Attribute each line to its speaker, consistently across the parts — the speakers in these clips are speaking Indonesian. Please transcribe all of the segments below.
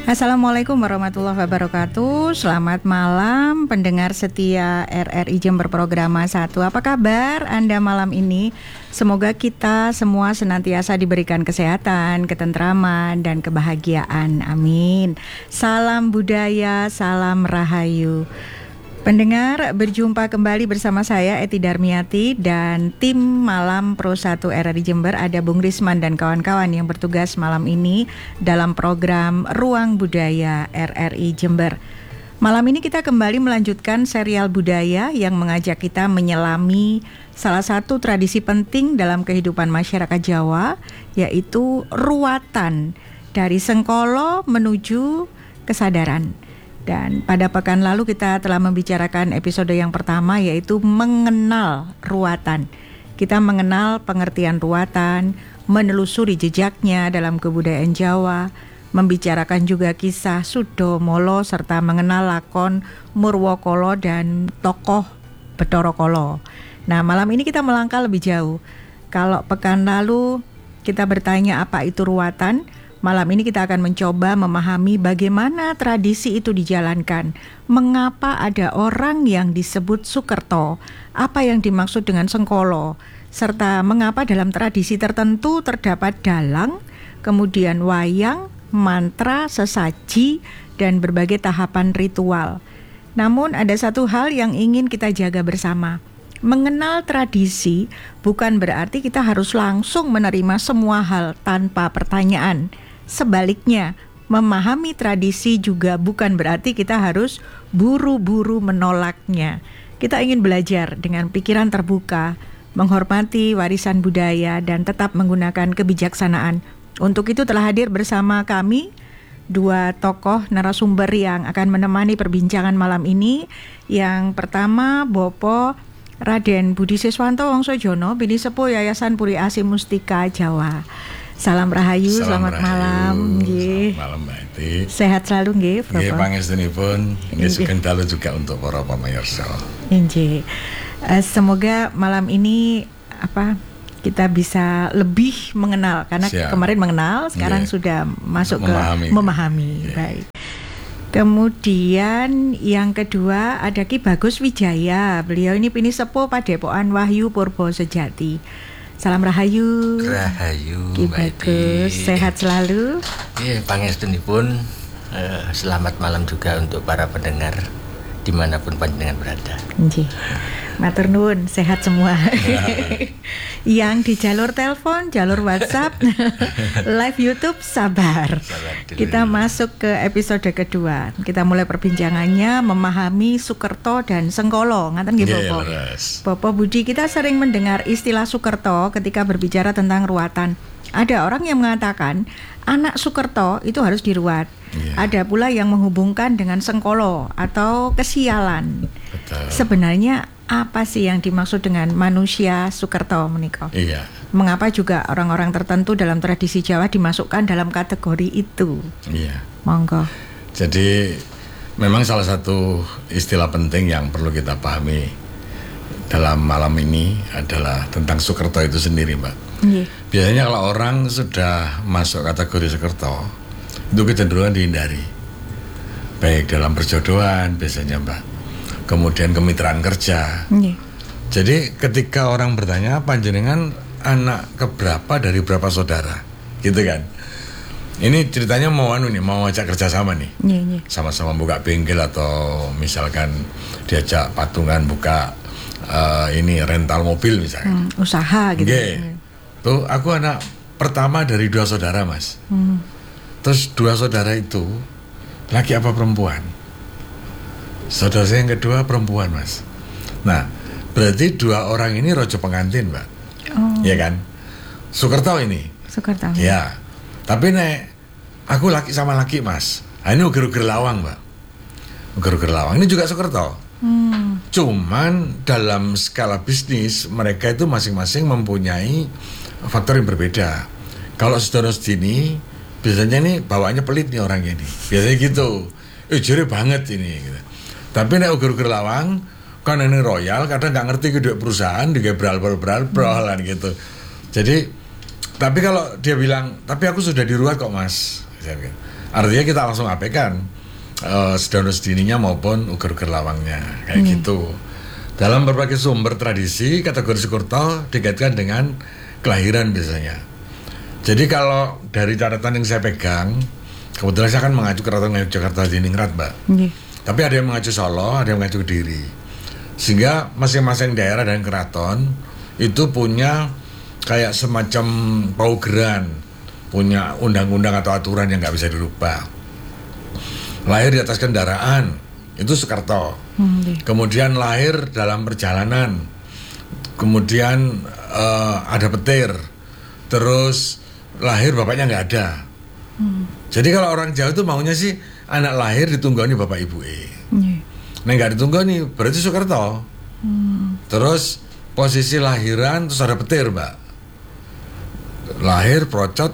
Speaker 1: Assalamualaikum warahmatullahi wabarakatuh. Selamat malam pendengar setia RRI Jember Programa 1. Apa kabar Anda malam ini? Semoga kita semua senantiasa diberikan kesehatan, ketentraman, dan kebahagiaan. Amin. Salam budaya, salam rahayu. Pendengar, berjumpa kembali bersama saya Eti Darmiati dan tim Malam Pro 1 RRI Jember. Ada Bung Risman dan kawan-kawan yang bertugas malam ini dalam program Ruang Budaya RRI Jember. Malam ini kita kembali melanjutkan serial budaya yang mengajak kita menyelami salah satu tradisi penting dalam kehidupan masyarakat Jawa, yaitu ruatan dari Sengkolo menuju kesadaran. Dan pada pekan lalu kita telah membicarakan episode yang pertama, yaitu mengenal ruatan. Kita mengenal pengertian ruatan, menelusuri jejaknya dalam kebudayaan Jawa, membicarakan juga kisah Sudomolo, serta mengenal lakon Murwokolo dan tokoh Bathara Kala. Nah, malam ini kita melangkah lebih jauh. Kalau pekan lalu kita bertanya apa itu ruatan, malam ini kita akan mencoba memahami bagaimana tradisi itu dijalankan. Mengapa ada orang yang disebut Sukerto, apa yang dimaksud dengan Sengkolo, serta mengapa dalam tradisi tertentu terdapat dalang, kemudian wayang, mantra, sesaji, dan berbagai tahapan ritual. Namun ada satu hal yang ingin kita jaga bersama. Mengenal tradisi bukan berarti kita harus langsung menerima semua hal tanpa pertanyaan. Sebaliknya, memahami tradisi juga bukan berarti kita harus buru-buru menolaknya. Kita ingin belajar dengan pikiran terbuka, menghormati warisan budaya, dan tetap menggunakan kebijaksanaan. Untuk itu telah hadir bersama kami dua tokoh narasumber yang akan menemani perbincangan malam ini. Yang pertama, Bapak Raden Budi Siswanto Wongsojono, Bini Sepuh Yayasan Puri Asih Mustika Jawa. Salam rahayu, selamat malam. Nggih.
Speaker 2: Selamat malam Mbak Eti.
Speaker 1: Sehat selalu nggih, Bapak.
Speaker 2: Nggih, pangestunipun nggih sugeng dalu juga untuk para pamirsa.
Speaker 1: Nggih. Semoga malam ini kita bisa lebih mengenal, karena kemarin mengenal, sekarang sudah masuk memahami. Baik. Kemudian yang kedua ada Ki Bagus Wijaya. Beliau ini Bini Sepuh Padepokan Wahyu Purbo Sejati. Salam rahayu.
Speaker 3: Rahayu,
Speaker 1: Ki Bagus, sehat selalu.
Speaker 3: Iya, pangestunipun. Selamat malam juga untuk para pendengar dimanapun panjenengan berada.
Speaker 1: Nggih. Matur nuwun, sehat semua. Yang di jalur telepon, jalur WhatsApp, live YouTube, sabar. Kita masuk ke episode kedua. Kita mulai perbincangannya memahami Sukerto dan Sengkolo. Ngaten nggih, Bapak? Bapak Budi, kita sering mendengar istilah Sukerto ketika berbicara tentang ruatan. Ada orang yang mengatakan anak Sukerto itu harus diruat. Ada pula yang menghubungkan dengan Sengkolo atau kesialan.
Speaker 2: Betul.
Speaker 1: Sebenarnya apa sih yang dimaksud dengan manusia Sukerto menika?
Speaker 2: Iya.
Speaker 1: Mengapa juga orang-orang tertentu dalam tradisi Jawa dimasukkan dalam kategori itu?
Speaker 2: Iya.
Speaker 1: Monggo.
Speaker 2: Jadi memang salah satu istilah penting yang perlu kita pahami dalam malam ini adalah tentang Sukerto itu sendiri, Mbak.
Speaker 1: Iya.
Speaker 2: Biasanya kalau orang sudah masuk kategori Sukerto, itu kecenderungan dihindari. Baik dalam perjodohan biasanya, Mbak. Kemudian kemitraan kerja. Jadi ketika orang bertanya, panjenengan anak keberapa dari berapa saudara, gitu kan? Ini ceritanya mau ajak kerjasama nih, sama-sama buka bengkel atau misalkan diajak patungan buka rental mobil misalkan.
Speaker 1: Usaha gitu.
Speaker 2: Tuh aku anak pertama dari 2 saudara, Mas. Terus 2 saudara itu laki apa perempuan? Saudara saya yang kedua perempuan, Mas. Nah, berarti 2 orang ini rojo pengantin, Mbak. Iya kan? Sukerto ini.
Speaker 1: Sukerto.
Speaker 2: Ya. Tapi nek aku laki sama laki, Mas. Nah, ini uger-uger lawang, Mbak. Uger-uger lawang ini juga Sukerto. Cuman dalam skala bisnis mereka itu masing-masing mempunyai faktor yang berbeda. Kalau saudara sedini biasanya nih bawaannya pelit nih orangnya nih. Biasanya gitu. Jere banget ini gitu. Tapi nek uger-uger lawang kan ini royal, kadang nggak ngerti ke duit perusahaan, digebral-gebral gitu. Jadi, tapi kalau dia bilang, tapi aku sudah diruat kok, Mas. Artinya kita langsung abaikan Sedono Sedininya maupun Uger-uger Lawangnya kayak gitu. Dalam berbagai sumber tradisi, kategori Sukerto dikaitkan dengan kelahiran biasanya. Jadi kalau dari catatan yang saya pegang, kebetulan saya kan mengacu Keraton Yogyakarta Diningrat, Mbak. Tapi ada yang mengacu Solo, ada yang mengacu Kediri. Sehingga masing-masing daerah dan keraton itu punya kayak semacam paugeran, punya undang-undang atau aturan yang nggak bisa dirubah. Lahir di atas kendaraan, itu Sukerto. Kemudian lahir dalam perjalanan, kemudian ada petir, terus lahir bapaknya nggak ada. Jadi kalau orang Jawa itu maunya sih anak lahir ditunggoni bapak ibu nah nggak ditunggoni berarti Sukerto. Terus posisi lahiran terus ada petir, Mbak. Lahir procot,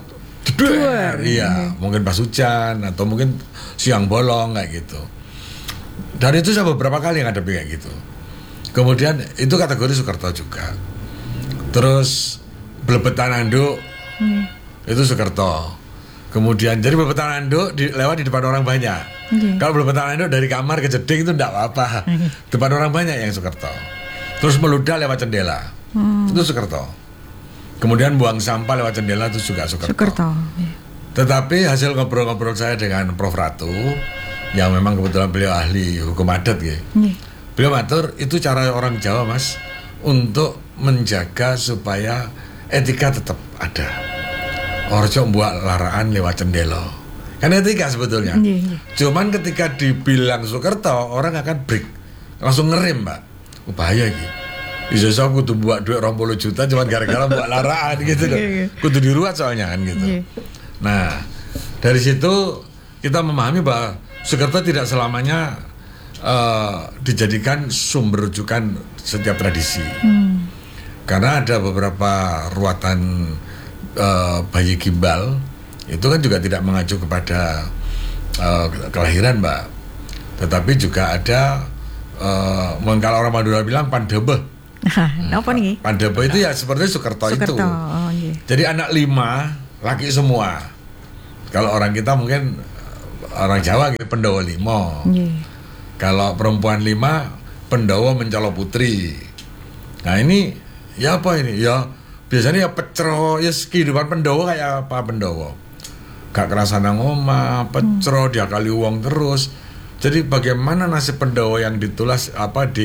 Speaker 2: iya, mungkin pas hujan atau mungkin siang bolong kayak gitu. Dan itu saya beberapa kali yang ada kayak gitu. Kemudian itu kategori Sukerto juga. Terus belebetan anduk itu Sukerto. Kemudian jadi belebetan anduk lewat di depan orang banyak. Kalau belebetan anduk dari kamar ke jeding itu enggak apa-apa. Depan orang banyak yang Sukerto. Terus meludah lewat jendela. Itu Sukerto. Kemudian buang sampah lewat jendela itu juga Sukerto. Tetapi hasil ngobrol-ngobrol saya dengan Prof. Ratu, yang memang kebetulan beliau ahli hukum adat gitu. Beliau matur itu cara orang Jawa, Mas, untuk menjaga supaya etika tetap ada. Orjo buat laraan lewat jendela. Kan etika sebetulnya. Cuman ketika dibilang Sukerto, orang akan break, langsung ngerem, Mbak. Bahaya gitu. Bisa saya kudu buat duit 20 juta cuman gara-gara buat laraan gitu loh. Kudu diruat soalnya kan gitu. Nah, dari situ kita memahami bahwa Sukerto tidak selamanya dijadikan sumber rujukan setiap tradisi. Karena ada beberapa ruatan bayi gimbal itu kan juga tidak mengacu kepada kelahiran, Mbak. Tetapi juga ada kalau orang Madura bilang pandebe.
Speaker 1: Apa nih?
Speaker 2: Pandebe itu ya seperti Sukerto itu. Jadi anak 5 laki semua. Kalau orang kita mungkin orang Jawa gitu, Pendowo 5. Kalau perempuan 5, Pendowo mencalo putri. Nah ini ya apa ini? Ya biasanya ya pecro, ya kehidupan Pendowo kayak apa Pendowo? Gak kerasa nang omah, pecro, dia kali uang terus. Jadi bagaimana nasib Pendowo yang ditulis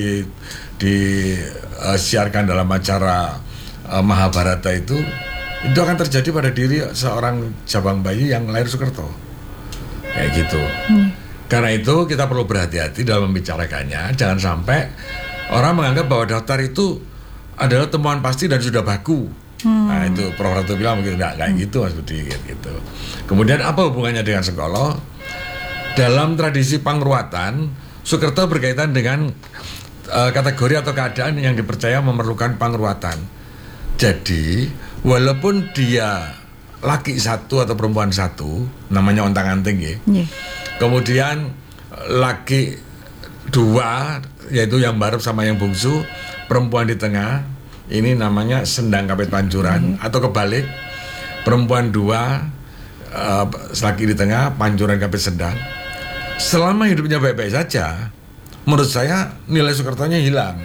Speaker 2: disiarkan dalam acara Mahabharata itu akan terjadi pada diri seorang jabang bayi yang lahir Sukerto. Kayak gitu. Karena itu kita perlu berhati-hati dalam membicarakannya. Jangan sampai orang menganggap bahwa daftar itu adalah temuan pasti dan sudah baku. Nah itu Prof. Ratu bilang begitu, nggak kayak gitu Mas Budi gitu. Kemudian apa hubungannya dengan Sengkolo? Dalam tradisi pangruatan, Sukerto berkaitan dengan kategori atau keadaan yang dipercaya memerlukan pangruatan. Jadi walaupun dia laki 1 atau perempuan 1, namanya ontang-anting ya. Kemudian laki 2, yaitu yang barep sama yang bungsu, perempuan di tengah, ini namanya sendang kapit pancuran, atau kebalik, perempuan 2, laki di tengah, pancuran kapit sendang. Selama hidupnya baik-baik saja, menurut saya nilai Sukertonya hilang.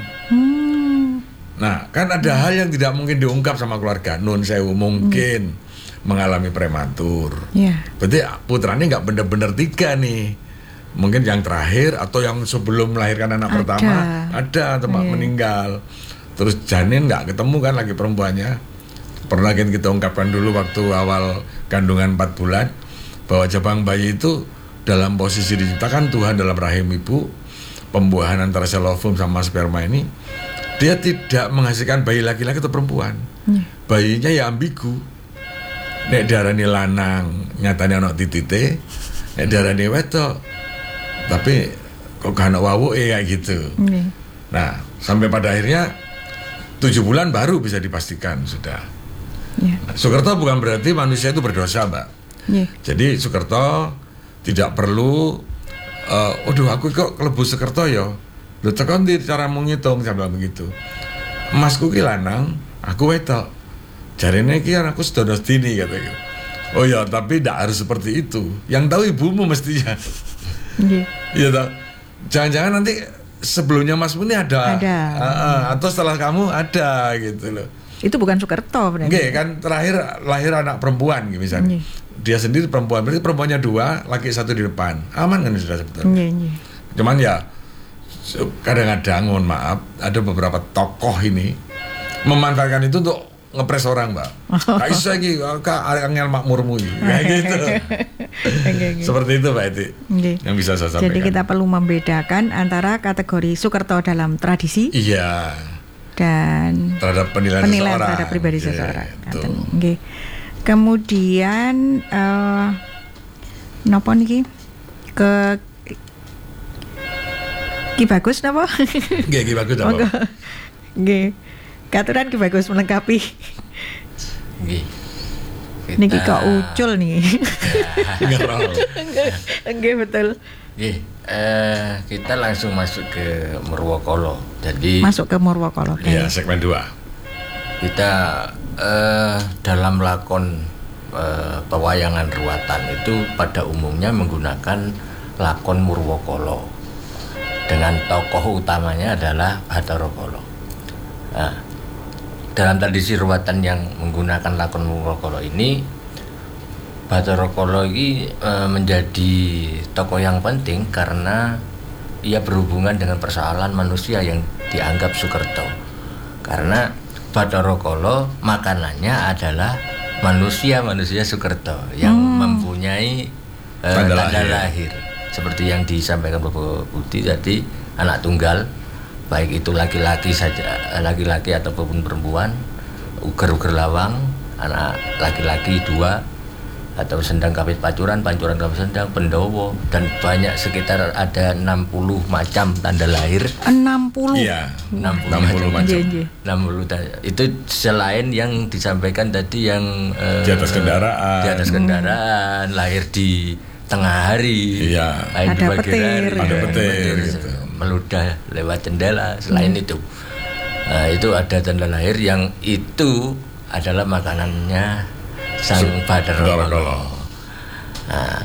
Speaker 2: Nah, kan ada hal yang tidak mungkin diungkap sama keluarga. Nun sewu mungkin mengalami prematur. Berarti putranya nggak benar-benar 3 nih. Mungkin yang terakhir atau yang sebelum melahirkan anak pertama ada tempat meninggal. Terus janin nggak ketemu kan lagi perempuannya. Pernah kita ungkapkan dulu waktu awal kandungan 4 bulan bahwa jabang bayi itu dalam posisi diciptakan Tuhan dalam rahim ibu, pembuahan antara sel ovum sama sperma ini, dia tidak menghasilkan bayi laki-laki atau perempuan. Bayinya ya ambigu. Nek darani lanang nyatane ana titite, nek darani wedok tapi kok gak ana wawuke kayak gitu. Nah, sampai pada akhirnya 7 bulan baru bisa dipastikan sudah. Nah, Sukerto bukan berarti manusia itu berdosa, Mbak. Jadi Sukerto tidak perlu aku kok klebu Sukerto ya. Lho tekan di cara menghitung sampai begitu. Emasku ki lanang, aku wedok. Jarine iki aku Sedono Sedini katanya. Oh ya, tapi tidak harus seperti itu. Yang tahu ibumu mestinya. Iya toh. Jangan-jangan nanti sebelumnya Masmu ini ada. Atau setelah kamu ada gitu loh.
Speaker 1: Itu bukan Sukerto berarti.
Speaker 2: Nggih, kan terakhir lahir anak perempuan gitu misalnya. Dia sendiri perempuan, berarti perempuannya 2, laki 1 di depan. Aman kan sudah sebetulnya. Cuman ya kadang-kadang mohon maaf ada beberapa tokoh ini memanfaatkan itu untuk ngepres orang, Mbak. Kayak iso iki angel makmurmu iki. Kayak gitu. Seperti itu, Mbak Eti. Yang bisa saya sampaikan.
Speaker 1: Jadi kita perlu membedakan antara kategori Sukerto dalam tradisi.
Speaker 2: Iya.
Speaker 1: Dan
Speaker 2: terhadap penilaian seseorang.
Speaker 1: Terhadap pribadi seseorang. Nggih. Kemudian napa niki ke Ki Bagus napa?
Speaker 2: Nggih, Ki Bagus napa?
Speaker 1: Nggih. Katuran Ki Bagus melengkapi.
Speaker 3: Nggih.
Speaker 1: Niki kok ucul nih. Nggih betul.
Speaker 3: Nggih. Kita langsung masuk ke Murwokolo. Jadi
Speaker 1: masuk ke Murwokolo.
Speaker 2: Iya, segmen 2.
Speaker 3: Kita dalam lakon pewayangan ruwatan itu pada umumnya menggunakan lakon Murwokolo dengan tokoh utamanya adalah Bathara Kala. Nah, dalam tradisi ruwatan yang menggunakan lakon Murwokolo ini, Bathara Kala ini menjadi tokoh yang penting karena ia berhubungan dengan persoalan manusia yang dianggap Sukerto. Karena Bathara Kala makanannya adalah manusia Sukerto yang mempunyai tanda lahir. Seperti yang disampaikan Bapak Budi tadi, anak tunggal, baik itu laki-laki ataupun perempuan, uger-uger lawang, anak laki-laki 2, atau sendang kawit pancuran kawit sendang, pendowo, dan banyak sekitar ada 60 macam tanda lahir.
Speaker 1: 60?
Speaker 2: Iya,
Speaker 3: 60
Speaker 2: macam.
Speaker 3: 60 itu selain yang disampaikan tadi yang
Speaker 2: di atas kendaraan,
Speaker 3: lahir di tengah hari,
Speaker 1: ada
Speaker 3: di pagi
Speaker 1: petir,
Speaker 3: hari, gitu. Meludah lewat jendela. Selain itu ada tanda lahir yang itu adalah makanannya sang Bathara Kala. Nah,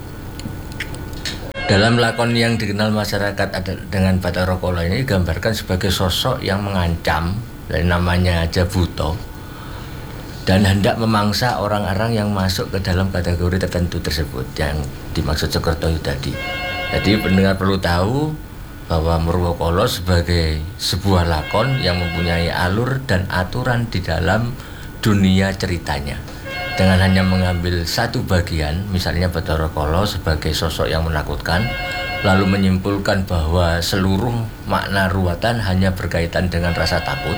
Speaker 3: dalam lakon yang dikenal masyarakat dengan Bathara Kala ini digambarkan sebagai sosok yang mengancam, dari namanya aja buta, dan hendak memangsa orang-orang yang masuk ke dalam kategori tertentu tersebut yang dimaksud Sukerto itu tadi. Jadi pendengar perlu tahu bahwa Murwokolo sebagai sebuah lakon yang mempunyai alur dan aturan di dalam dunia ceritanya. Dengan hanya mengambil satu bagian, misalnya Bathara Kala sebagai sosok yang menakutkan, lalu menyimpulkan bahwa seluruh makna ruwatan hanya berkaitan dengan rasa takut.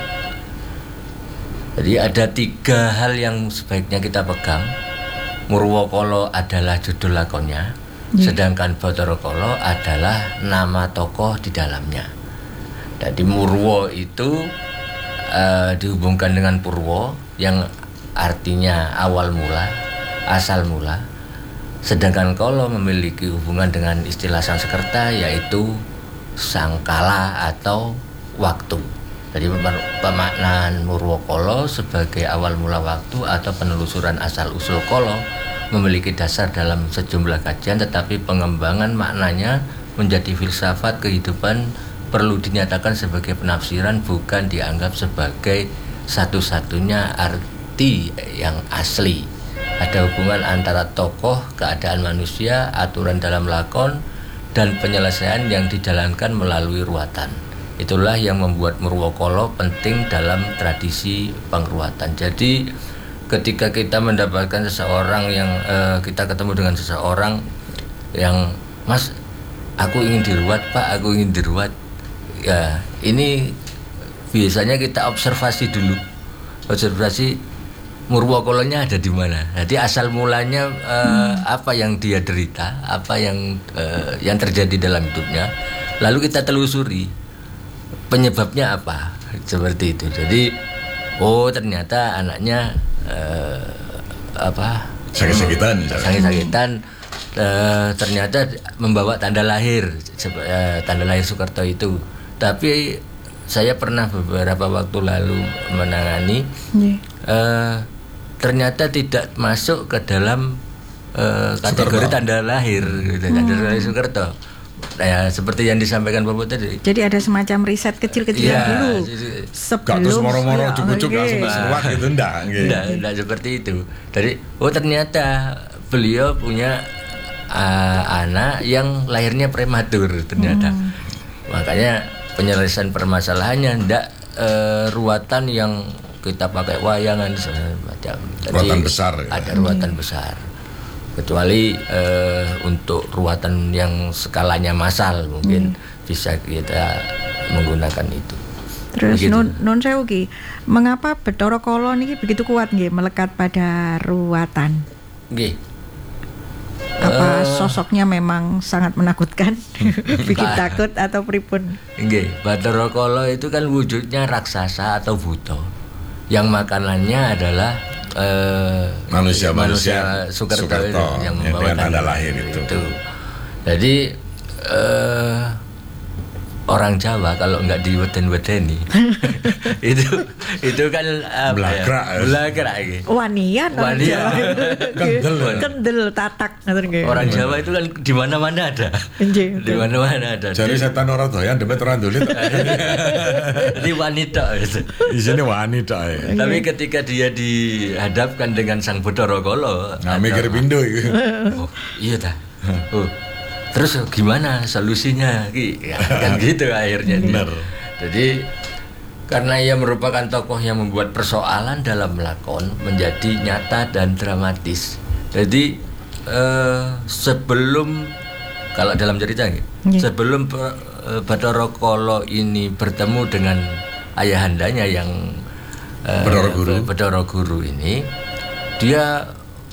Speaker 3: Jadi ada 3 hal yang sebaiknya kita pegang. Murwokolo adalah judul lakonnya, sedangkan Bathara Kala adalah nama tokoh di dalamnya. Jadi Murwo itu dihubungkan dengan Purwo yang artinya awal mula, asal mula. Sedangkan Kala memiliki hubungan dengan istilah Sanskerta yaitu sangkala atau waktu. Jadi pemaknaan Murwokolo sebagai awal mula waktu atau penelusuran asal-usul Kala memiliki dasar dalam sejumlah kajian, tetapi pengembangan maknanya menjadi filsafat kehidupan perlu dinyatakan sebagai penafsiran, bukan dianggap sebagai satu-satunya arti yang asli. Ada hubungan antara tokoh, keadaan manusia, aturan dalam lakon, dan penyelesaian yang dijalankan melalui ruwatan. Itulah yang membuat Murwokolo penting dalam tradisi pengruwatan. Jadi ketika kita mendapatkan seseorang yang kita ketemu dengan seseorang yang, Mas, aku ingin diruwat, Pak, aku ingin diruwat. Ya, ini biasanya kita observasi dulu. Observasi Murwokolonya ada di mana. Jadi asal mulanya apa yang dia derita, apa yang terjadi dalam hidupnya, lalu kita telusuri penyebabnya apa, seperti itu. Jadi ternyata anaknya sakit-sakitan, ternyata membawa tanda lahir Sukerto itu. Tapi saya pernah beberapa waktu lalu menangani ternyata tidak masuk ke dalam kategori tanda lahir gitu, tanda lahir Soekerto. Ya seperti yang disampaikan Bapak tadi.
Speaker 1: Jadi ada semacam riset kecil-kecilan dulu.
Speaker 2: Gak terus moro-moro cukup langsung seruat gitu, enggak
Speaker 3: seperti itu. Dari ternyata beliau punya anak yang lahirnya prematur ternyata. Makanya penyelesaian permasalahannya ndak ruatan yang kita pakai wayangan macam.
Speaker 2: Ruatan besar.
Speaker 3: Ada ruatan besar. Kecuali untuk ruatan yang skalanya massal mungkin bisa kita menggunakan itu.
Speaker 1: Terus non sewu ki, mengapa Bathara Kala niki begitu kuat nggih melekat pada ruatan?
Speaker 3: Nggih.
Speaker 1: Apa sosoknya memang sangat menakutkan, bikin takut atau pripun?
Speaker 3: Nggih, Bathara Kala itu kan wujudnya raksasa atau buta, yang makanannya adalah
Speaker 2: manusia
Speaker 3: Soekerto itu, yang membawa tanda lahir itu. Jadi orang Jawa kalau nggak diweden-wedeni itu kan belagrak gitu.
Speaker 1: Wanian orang Jawa. Kendel tatak
Speaker 3: orang Jawa itu kan di mana-mana ada. Di mana-mana ada.
Speaker 2: Jadi setan orang doyan demet orang dolit.
Speaker 3: Jadi wanita gitu.
Speaker 2: Di sini wanita ya.
Speaker 3: Tapi ketika dia dihadapkan dengan Sang Bathara Kala,
Speaker 2: mikir pindo gitu.
Speaker 3: Oh, iya dah. Terus gimana solusinya ya, kan gitu akhirnya.
Speaker 2: Benar.
Speaker 3: Jadi karena ia merupakan tokoh yang membuat persoalan dalam lakon menjadi nyata dan dramatis. Jadi sebelum kalau dalam cerita sebelum Bathara Kala ini bertemu dengan ayahandanya yang Bathara Guru ini, dia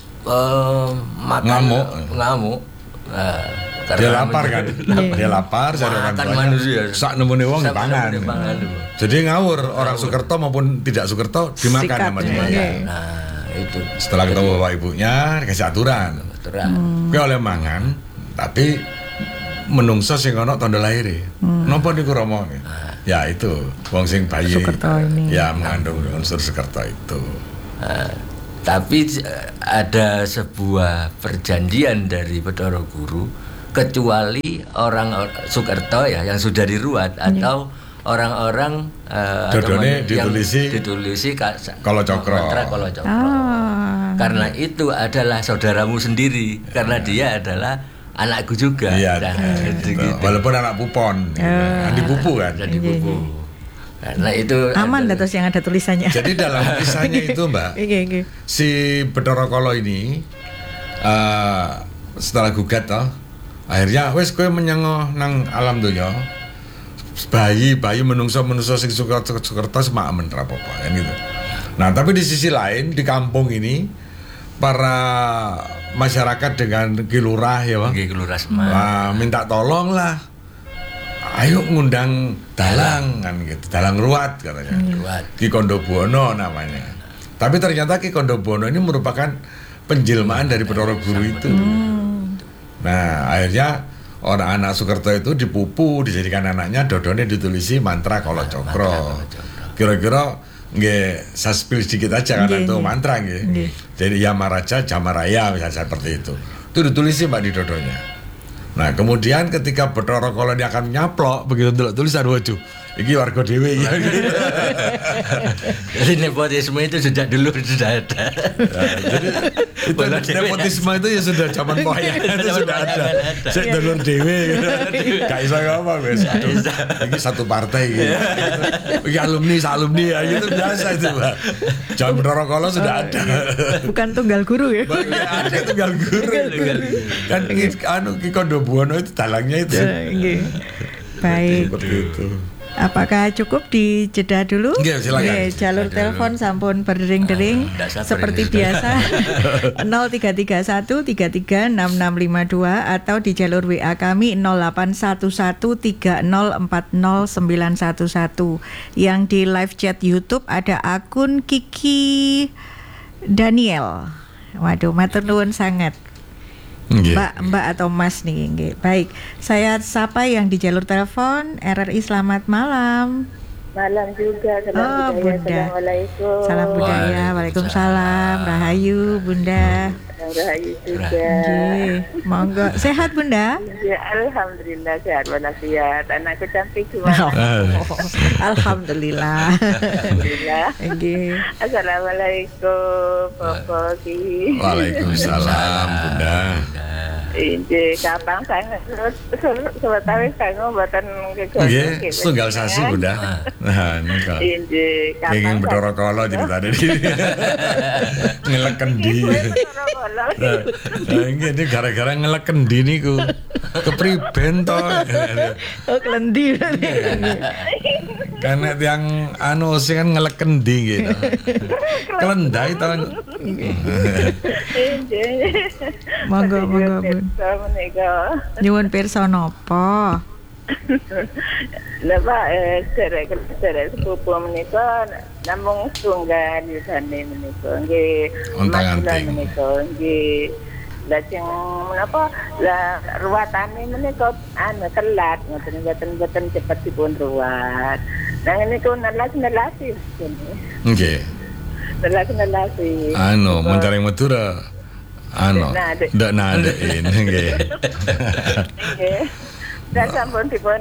Speaker 3: ngamuk.
Speaker 2: Dia lapar kan, dia lapar cari orang tuanya. Sak nemune wong dipangan. Jadi ngawur orang Soekerto maupun tidak Soekerto dimakan sama dia.
Speaker 3: Nah itu.
Speaker 2: Setelah ketemu bapak ibunya dikasih aturan. Kowe oleh mangan, tapi menungso sing ana tanda lahir. Napa niku Rama? Ya itu, wong sing bayi. Ya mengandung unsur Soekerto itu.
Speaker 3: Tapi ada sebuah perjanjian dari Bathara Guru, kecuali orang Soekerto ya yang sudah diruat atau orang-orang yang ditulisi
Speaker 2: Kala Cokro.
Speaker 3: Karena itu adalah saudaramu sendiri, karena dia adalah anakku juga.
Speaker 2: Iya, gitu. Walaupun anak pupon, dipupu kan.
Speaker 3: Dipupu. Karena itu
Speaker 1: aman terus yang ada tulisannya.
Speaker 2: Jadi dalam kisahnya itu Mbak, si Bathara Kala ini setelah gugat akhirnya wes kowe menyengoh nang alam donya, bayi menungso sing Soekerto semakmen rapopo kan gitu. Nah tapi di sisi lain di kampung ini para masyarakat dengan kilurah ya Pak, minta tolong lah, ayo ngundang dalang kan gitu, dalang ruat katanya, Ki Kondobono namanya. Tapi ternyata Ki Kondobono ini merupakan penjelmaan dari Bathara Guru itu. Nah akhirnya orang anak Soekerto itu dipupu, dijadikan anaknya, dodone ditulisi mantra Kala Cokro. Kira-kira nggih saya spill sedikit aja karena itu mantra nggih. Jadi Yamaraja Jamaraya misalnya seperti itu. Itu ditulisi Mbak di dodonya. Nah kemudian ketika Bathara Kala dia akan nyaplok begitu tulisan waduh iki warga dhewe ya.
Speaker 3: Jadi nepotisme itu sudah ada.
Speaker 2: Nah, jadi nepotisme itu ya sudah zaman wayang itu sudah ada. Sik dulur dhewe. Gak iso ngomong wis. Iki satu partai gitu. Iki alumni ya gitu biasa itu, Pak. Zaman Bathara Kala sudah ada.
Speaker 1: Bukan tunggal guru ya.
Speaker 2: Ada tunggal guru. Kan Ki Kondobono itu dalangnya itu.
Speaker 1: Baik. Apakah cukup dijeda dulu?
Speaker 2: Iya, silakan.
Speaker 1: Jalur telepon sampun berdering-dering seperti biasa 0331 336652 atau di jalur WA kami 081130409111. Yang di live chat YouTube ada akun Kiki Daniel. Waduh, matur nuwun sangat. Mbak atau Mas nih. Baik, saya sapa yang di jalur telepon. RRI selamat malam.
Speaker 4: Malam juga, salam budaya.
Speaker 1: Bunda.
Speaker 4: Assalamualaikum.
Speaker 1: Salam budaya. Waalaikumsalam. Rahayu Bunda.
Speaker 4: Rahayu juga.
Speaker 1: Nggih, monggo. Sehat Bunda?
Speaker 4: Ya, alhamdulillah sehat walafiat. Anakku cantik semua.
Speaker 1: Alhamdulillah.
Speaker 4: Alhamdulillah.
Speaker 1: Nggih.
Speaker 4: Assalamualaikum, Bapak Ki.
Speaker 2: Waalaikumsalam Bunda.
Speaker 4: Inje kapan saya sebetulnya saya buatan
Speaker 2: Nggih, setunggal sasi Bunda. Nah, nika.
Speaker 4: Inje
Speaker 2: Kenging
Speaker 4: kapan
Speaker 2: Bathara Kala ceritane iki. Ngelek kendi. Nah, ini gara-gara ngelek kendi niku. Kepriben to.
Speaker 1: Oh, klendi.
Speaker 2: Karena yang sing kan ngelek kendi gitu. Kelendai to.
Speaker 1: Monggo Bun. Nyuwun pirsa napa?
Speaker 4: Lah Pak, sedherek sepupu menika namung setunggal yusane menika nggih.
Speaker 2: Ontang-anting.
Speaker 4: Menika nggih. Lajeng menapa lah ruwatane menika telat ngoten cepet dipun ruwat. Nah niku nelas-nelasi.
Speaker 2: Nggih.
Speaker 4: Nelas-nelasi.
Speaker 2: Mencari Madura. Ndak nadein nggih.
Speaker 4: Nggih. Dan sampun dipun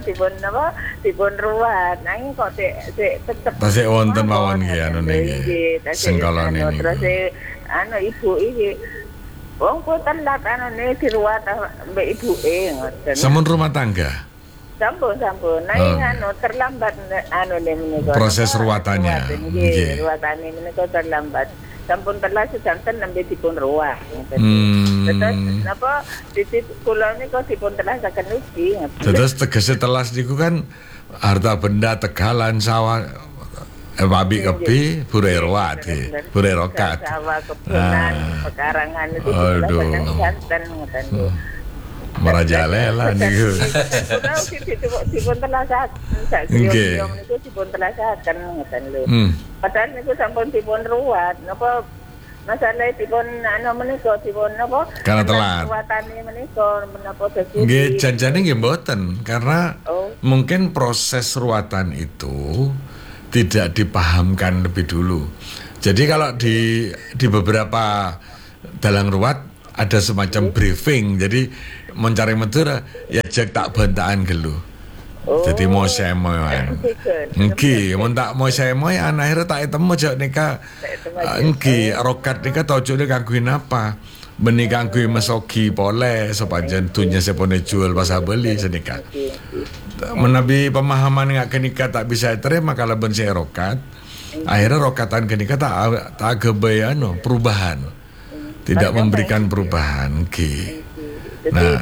Speaker 4: dipun ruwat. Nanging kok tetep
Speaker 2: tasih wonten mawon nggih nggih. Sengkalane niku.
Speaker 4: Terus ibu iki wong kok telat diruwat mbek ibuke ngoten.
Speaker 2: Sampun rumah tangga.
Speaker 4: Sampun. Nanging terlambat menika.
Speaker 2: Proses ruwatannya.
Speaker 4: Nggih, ruwatane menika terlambat. Sampun telas sedanten nembe dipun ruwat ngoten. Terus napa titik kula niku dipun telasaken ugi ngoten.
Speaker 2: Terus tegese telas niku kan harta benda tegalan sawah babi kebi burai ruwat burai rokat.
Speaker 4: Sawah kebunan pekarangan itu telasaken sedanten ngoten.
Speaker 2: Merajalela niku.
Speaker 4: Kula ugi dipun telasaken
Speaker 2: Nggih.
Speaker 4: niku dipun telasaken ngoten lho. Padahal niku sampun dipun ruwat napa masalah dipun menika dipun napa
Speaker 2: Karena telat.
Speaker 4: ruwatane menika menapa dadi
Speaker 2: Nggih janjane nggih mboten karena mungkin proses ruwatan itu tidak dipahamkan lebih dulu. Jadi kalau di beberapa dalang ruwat ada semacam briefing. Jadi mencari Madura ya jek tak bantaan gelu. Jadi mau semoyan. Nggih, mun tak mau semoyan akhirnya tak ketemu jek nika. Nggih, rokat nika tojone kanggo napa? Beni kanggo mesogi pole sepanjang dunya sepone jual pasar beli senika. Menabi pemahaman nggak kenika tak bisa terima kalau ben rokat. Akhirnya rokatan kenika tak gebayano perubahan. Tidak memberikan perubahan. Nggih.
Speaker 4: Nah,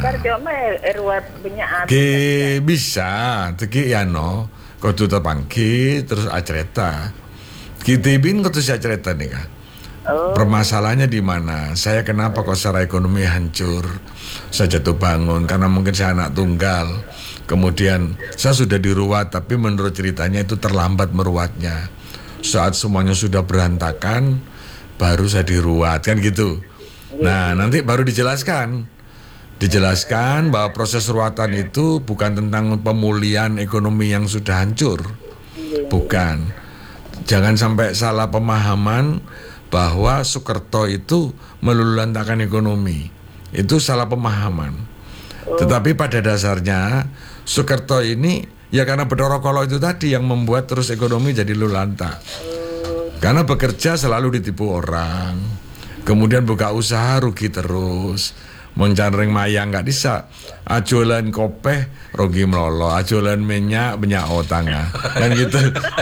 Speaker 2: bisa, teki kudu terpangki terus acereta. Kitibin kudu acereta nih kan. Permasalahannya di mana? Saya kenapa kok secara ekonomi hancur? Saya jatuh bangun karena mungkin saya anak tunggal. Kemudian saya sudah diruwat, tapi menurut ceritanya itu terlambat meruwatnya. Saat semuanya sudah berantakan, baru saya diruwat kan gitu. Nah nanti baru dijelaskan bahwa proses ruwatan itu bukan tentang pemulihan ekonomi yang sudah hancur, bukan. Jangan sampai salah pemahaman bahwa Soekerto itu meluluhlantakan ekonomi, itu salah pemahaman. Tetapi pada dasarnya Soekerto ini ya karena Bathara Kala itu tadi yang membuat terus ekonomi jadi luluhlanta. Karena bekerja selalu ditipu orang, kemudian buka usaha rugi terus. Mencanring mayang nggak bisa, ajulan kopeh rugi melolo, ajulan minyak otang kan gitu.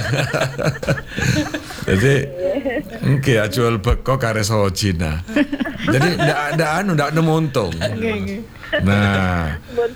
Speaker 2: Jadi nggih ajual beko kare Cina. Jadi ndak nemu untung. Nah,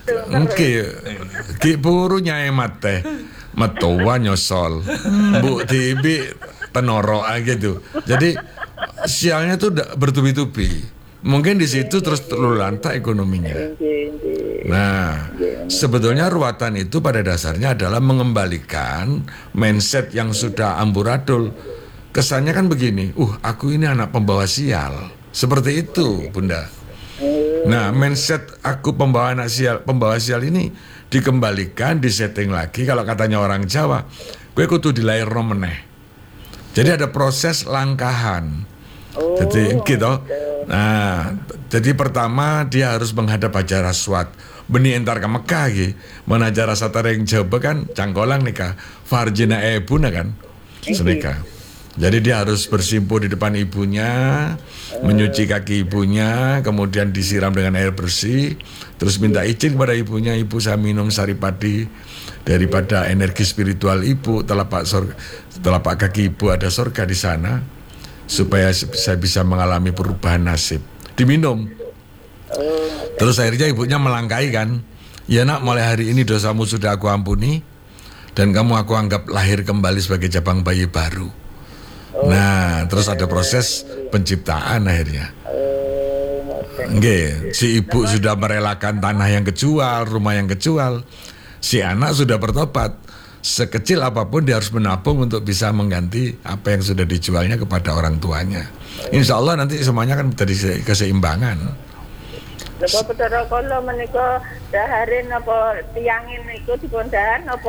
Speaker 2: ki buru nyaemat teh metuwa nyosol. Bu tibi tenoro gitu. Jadi sialnya tuh bertubi-tubi. Mungkin di situ terus terlulanta ekonominya. Nah, sebetulnya ruwatan itu pada dasarnya adalah mengembalikan mindset yang sudah amburadul. Kesannya kan begini, aku ini anak pembawa sial. Seperti itu, Bunda. Nah, mindset aku pembawa sial ini dikembalikan, disetting lagi. Kalau katanya orang Jawa, kowe kudu dilairno meneh. Jadi ada proses langkahan. Jadi gitu. Nah, jadi pertama dia harus menghadap Hajar Aswad. Beni entar ke Mekah iki. Men Hajar Aswad ring Jawa kan cangkolang nikah. Farjina ebuna kan. Senika. Jadi dia harus bersimpuh di depan ibunya, menyuci kaki ibunya, kemudian disiram dengan air bersih, terus minta izin kepada ibunya, ibu saya minum saripati daripada energi spiritual ibu, telapak kaki ibu ada surga di sana, supaya saya bisa mengalami perubahan nasib. Diminum. Terus akhirnya ibunya melangkai kan, ya nak, mulai hari ini dosamu sudah aku ampuni, dan kamu aku anggap lahir kembali sebagai cabang bayi baru. Nah, terus ada proses penciptaan akhirnya. Nggih, si ibu sudah merelakan tanah yang kejual, rumah yang kejual. Si anak sudah bertobat. Sekecil apapun dia harus menabung untuk bisa mengganti apa yang sudah dijualnya kepada orang tuanya. Insya Allah nanti semuanya kan terjadi keseimbangan.
Speaker 4: Napa Bathara Kala menika daharin apa tiangin niku dipun dahan apa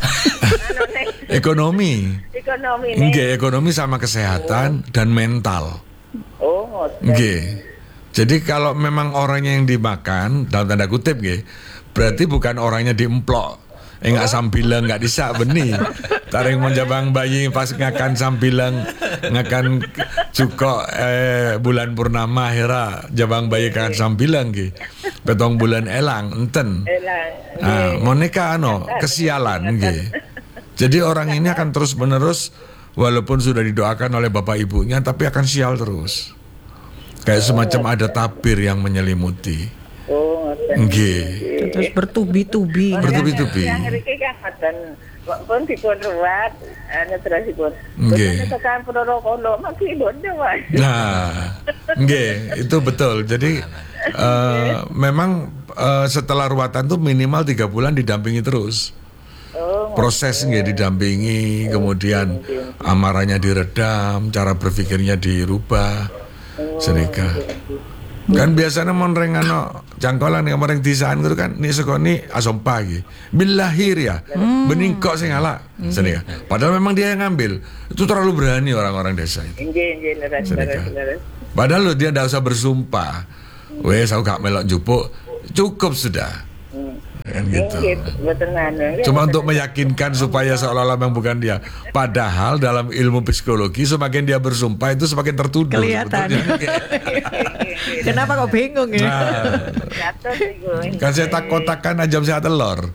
Speaker 2: Ekonomi.
Speaker 4: Nggih,
Speaker 2: ekonomi sama kesehatan dan mental.
Speaker 4: ngoten.
Speaker 2: Nggih. Jadi kalau memang orangnya yang dimakan dalam tanda kutip nggih, berarti bukan orangnya diemplok. Enggak sambilang, enggak disak beni. Taring menjabang bayi pas ngakan sambilang, ngakan cuko bulan purnama akhirnya jabang bayi kan sambilang nggih. Petong bulan elang enten. Nah, monika kesialan nggih. Jadi orang ini akan terus-menerus walaupun sudah didoakan oleh bapak ibunya tapi akan sial terus. Kayak semacam ada tabir yang menyelimuti. Nggih.
Speaker 1: Terus bertubi-tubi.
Speaker 4: Yang mriki kan ngoten. Pun dipun ruwat terusipun.
Speaker 2: Nggih.
Speaker 4: Tekan Bathara Kala maki bondo wae.
Speaker 2: Nah, nggih, itu betul. Jadi memang setelah ruwatan tuh minimal 3 bulan didampingi terus. Proses nggih didampingi, kemudian amarahnya diredam, cara berpikirnya dirubah. Senika. Kan biasanya monrengano jangkolan yang orang disaan itu kan ni sekoni asom pagi bilahir ya bening kok sing ala senika. Padahal memang dia yang ngambil. Itu terlalu berani orang-orang desa itu. Padahal dia tidak usah bersumpah. Wes aku gak melok jupuk, cukup sudah. Kan gitu. Cuma untuk meyakinkan supaya seolah-olah memang bukan dia. Padahal dalam ilmu psikologi semakin dia bersumpah itu semakin tertuduh.
Speaker 1: Kelihatan. Kenapa kok bingung ya?
Speaker 2: Nah, kan saya kotakan ajam saya telur.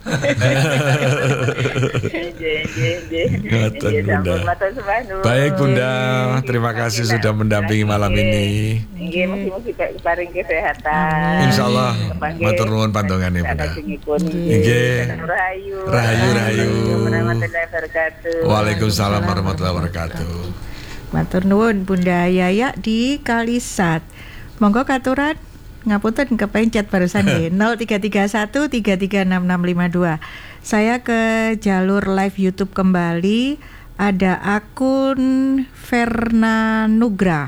Speaker 2: Baik Bunda, terima kasih sudah mendampingi malam ini.
Speaker 4: Mugi-mugi paring kesehatan.
Speaker 2: Insyaallah matur nuwun pandongane Bunda. Nggih. Rahayu. Waalaikumsalam warahmatullahi wabarakatuh.
Speaker 1: Matur nuwun Bunda Yaya di Kalisat. Monggo katuran ngapunten kepencet barusan nggih 0331 336652. Saya ke jalur live YouTube kembali. Ada akun Verna Nugra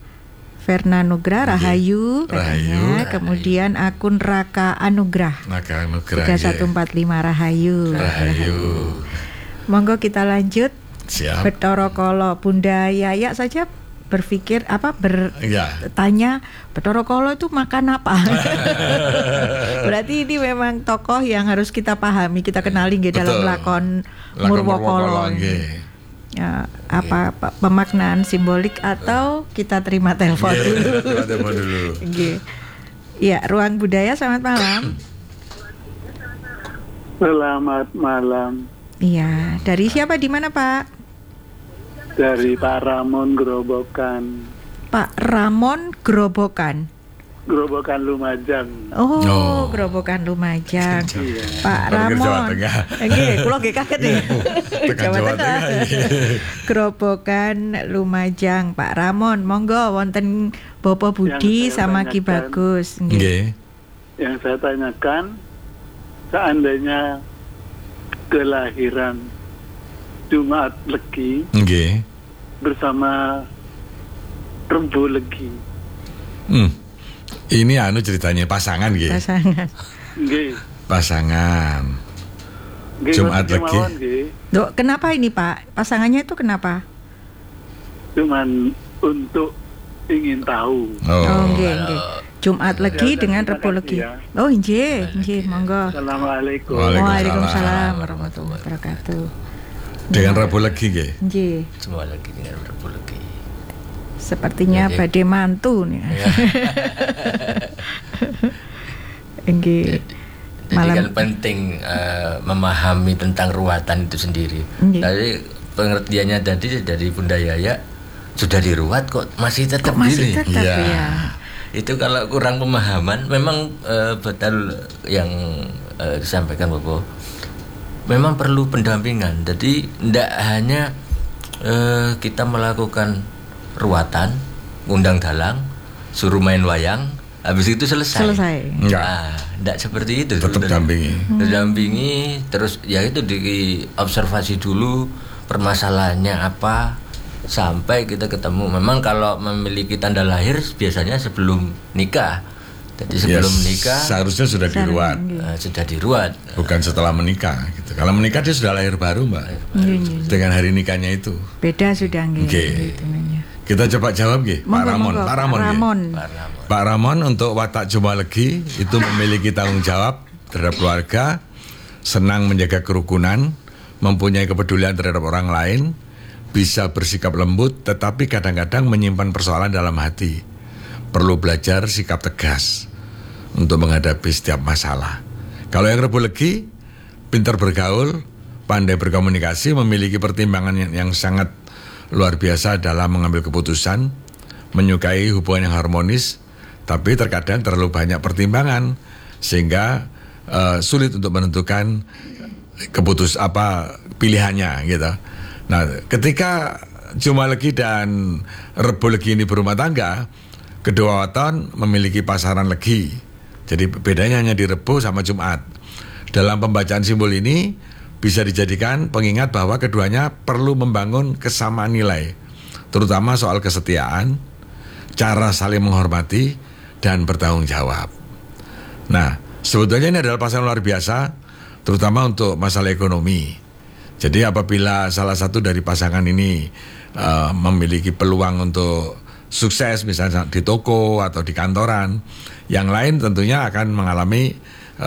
Speaker 1: Rahayu katanya. Kemudian akun Raka Anugrah 3145 Rahayu. Monggo kita lanjut.
Speaker 2: Siap.
Speaker 1: Bathara Kala Bunda Yaya saja berpikir tanya Bathara Kala itu makan apa? Berarti ini memang tokoh yang harus kita pahami, kita kenali nggih dalam lakon Murwakala. Ya, apa pemaknaan simbolik atau kita terima telepon dulu. Ya, Ruang Budaya, selamat malam.
Speaker 5: Selamat malam.
Speaker 1: Iya, dari siapa, di mana Pak?
Speaker 5: Dari Pak Ramon Grobokan.
Speaker 1: Pak Ramon Grobokan.
Speaker 5: Grobokan Lumajang.
Speaker 1: Oh. Grobokan Lumajang. Pak Ramon. Nggih, kula nggih kaget nih. Jawa Tengah. Grobokan Lumajang, Pak Ramon. Monggo wonten Bapak Budi sama Ki Bagus.
Speaker 2: Nggih.
Speaker 5: Yang saya tanyakan, seandainya kelahiran Jumat Legi bersama Rembu Legi.
Speaker 2: Ini ceritanya pasangan nggih.
Speaker 1: Pasangan.
Speaker 2: Pasangan. Jumat Legi.
Speaker 1: Loh, kenapa ini Pak? Pasangannya itu kenapa?
Speaker 5: Cuman untuk ingin tahu.
Speaker 1: Nggih. Jumat Legi dengan Rebo Legi.
Speaker 5: Ya.
Speaker 1: Oh, nggih, monggo.
Speaker 5: Assalamualaikum.
Speaker 1: Waalaikumsalam warahmatullahi wabarakatuh.
Speaker 2: Dengan Rebo Legi nggih.
Speaker 1: Nggih.
Speaker 3: Semua lagi dengan Rebo Legi.
Speaker 1: Sepertinya badhe mantu nih. Nggih.
Speaker 3: Jadi kan penting memahami tentang ruwatan itu sendiri. Jadi pengertiannya tadi dari Bunda Yaya, sudah diruat kok masih tetap gini.
Speaker 1: Ya.
Speaker 3: Itu kalau kurang pemahaman, memang betul yang disampaikan Bapak. Memang perlu pendampingan. Jadi tidak hanya kita melakukan ruwatan, ngundang dalang, suruh main wayang, habis itu selesai. Tidak seperti itu.
Speaker 2: Tetap
Speaker 3: dampingi, terus ya itu diobservasi dulu permasalahannya apa, sampai kita ketemu. Memang kalau memiliki tanda lahir biasanya sebelum nikah. Jadi sebelum nikah
Speaker 2: seharusnya sudah diruat.
Speaker 3: Sudah diruat.
Speaker 2: Bukan setelah menikah gitu. Kalau menikah dia sudah lahir baru, Mbak. Dengan hari nikahnya itu.
Speaker 1: Beda sudah nggih.
Speaker 2: Kita coba jawab nggih, Pak Ramon. Pak Ramon untuk watak Jumat Legi itu memiliki tanggung jawab terhadap keluarga, senang menjaga kerukunan, mempunyai kepedulian terhadap orang lain, bisa bersikap lembut, tetapi kadang-kadang menyimpan persoalan dalam hati. Perlu belajar sikap tegas untuk menghadapi setiap masalah. Kalau yang Rebo Legi, pintar bergaul, pandai berkomunikasi, memiliki pertimbangan yang sangat luar biasa dalam mengambil keputusan, menyukai hubungan yang harmonis, tapi terkadang terlalu banyak pertimbangan sehingga sulit untuk menentukan pilihannya gitu. Nah, ketika Jumat Legi dan Rebo Legi ini berumah tangga, kedua waton memiliki pasaran legi. Jadi bedanya hanya di Rebo sama Jumat. Dalam pembacaan simbol ini bisa dijadikan pengingat bahwa keduanya perlu membangun kesamaan nilai, terutama soal kesetiaan, cara saling menghormati, dan bertanggung jawab. Nah, sebetulnya ini adalah pasangan luar biasa, terutama untuk masalah ekonomi. Jadi apabila salah satu dari pasangan ini memiliki peluang untuk sukses, misalnya di toko atau di kantoran, yang lain tentunya akan mengalami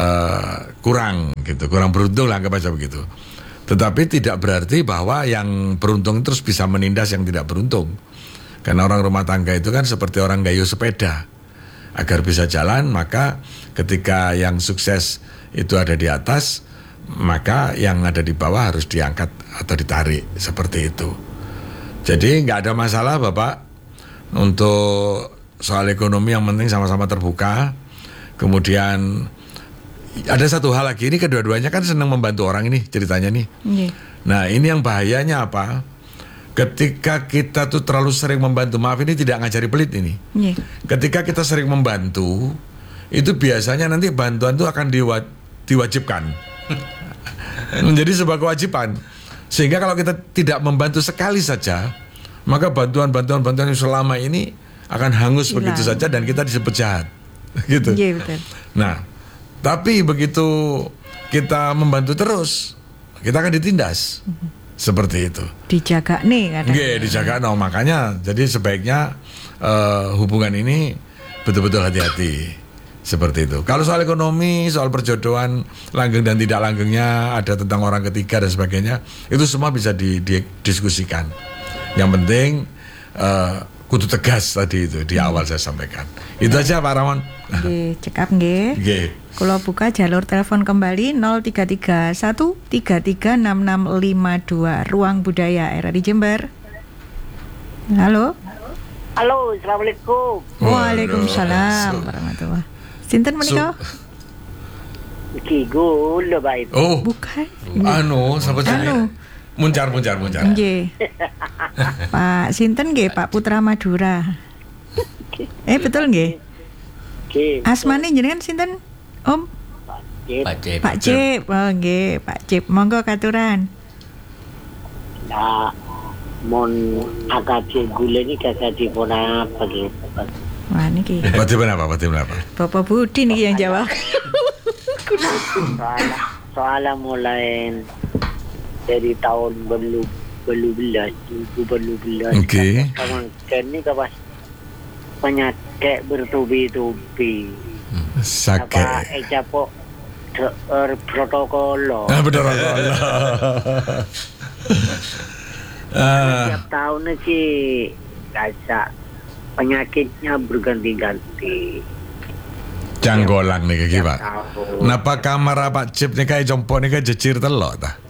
Speaker 2: kurang beruntung lah, anggap aja begitu. Tetapi tidak berarti bahwa yang beruntung terus bisa menindas yang tidak beruntung. Karena orang rumah tangga itu kan seperti orang gayuh sepeda. Agar bisa jalan, maka ketika yang sukses itu ada di atas, maka yang ada di bawah harus diangkat atau ditarik, seperti itu. Jadi nggak ada masalah Bapak untuk soal ekonomi, yang penting sama-sama terbuka. Kemudian ada satu hal lagi, ini kedua-duanya kan senang membantu orang ini ceritanya nih. Nah, ini yang bahayanya apa? Ketika kita tuh terlalu sering membantu, maaf ini tidak ngajari pelit ini. Ketika kita sering membantu, itu biasanya nanti bantuan itu akan diwajibkan. Menjadi sebuah kewajiban. Sehingga kalau kita tidak membantu sekali saja, maka bantuan yang selama ini akan hangus begitu saja dan kita disebut jahat. Gitu.
Speaker 1: Betul.
Speaker 2: Nah, tapi begitu kita membantu terus, kita akan ditindas. Seperti itu.
Speaker 1: Dijaga nih kadang.
Speaker 2: Dijaga. No, makanya jadi sebaiknya hubungan ini betul-betul hati-hati. Seperti itu. Kalau soal ekonomi, soal perjodohan, langgeng dan tidak langgengnya, ada tentang orang ketiga dan sebagainya, itu semua bisa didiskusikan. Yang penting kudu tegas tadi itu di awal saya sampaikan. Itu aja Pak Ramon.
Speaker 1: Cekap nggih. Kula buka jalur telepon kembali 0321336652 Ruang Budaya RRI Jember. Halo.
Speaker 6: Halo, assalamualaikum.
Speaker 1: Waalaikumsalam warahmatullahi. Sinten menika?
Speaker 6: Iki gula baik.
Speaker 2: Oh,
Speaker 1: bukan.
Speaker 2: Siapa jenenge? Muncar.
Speaker 1: Nggih. Pak sinten nggih, Pak Putra Madura. Betul nggih?
Speaker 6: Nggih.
Speaker 1: Asmane jenengan sinten? Om? Pak Cip. Oh nggih, Pak Cip. Monggo katuran.
Speaker 6: Nah, mon akade gula ini kagak dipun apa gitu.
Speaker 1: Wah niki.
Speaker 2: Batin apa?
Speaker 1: Bapak Budi niki yang jawab.
Speaker 6: soalnya mulai dari tahun belum belas.
Speaker 2: Oke.
Speaker 6: Kan ini kapas penyakit bertubi-tubi.
Speaker 2: Sakit.
Speaker 6: Apa ecapo protokol.
Speaker 2: Protokol.
Speaker 6: Setiap tahun sih rasa penyakitnya berganti-ganti.
Speaker 2: Canggolang nih kayak Pak. Napa kamar Pak Cip nih kayak jompo nih kayak jecir telok ta?